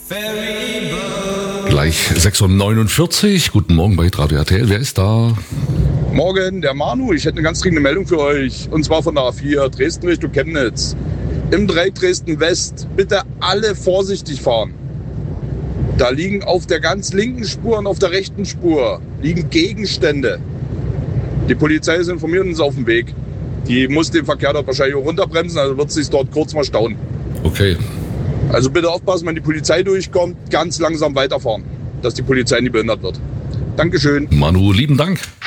Gleich 6:49 Uhr. Guten Morgen bei Radio RTL. Wer ist da? Morgen, der Manu. Ich hätte eine ganz dringende Meldung für euch. Und zwar von der A4, Dresden Richtung Chemnitz. Im Dreieck Dresden West. Bitte alle vorsichtig fahren. Da liegen auf der ganz linken Spur und auf der rechten Spur liegen Gegenstände. Die Polizei ist informiert und ist auf dem Weg. Die muss den Verkehr dort wahrscheinlich auch runterbremsen, also wird es sich dort kurz mal stauen. Okay. Also bitte aufpassen, wenn die Polizei durchkommt, ganz langsam weiterfahren, dass die Polizei nicht behindert wird. Dankeschön. Manu, lieben Dank.